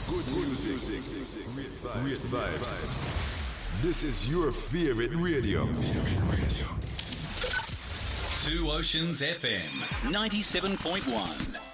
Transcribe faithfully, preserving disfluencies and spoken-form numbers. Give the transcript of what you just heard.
Good music. Great vibes. Great vibes. This is your favorite radio. Favorite radio. Two Oceans F M ninety-seven point one.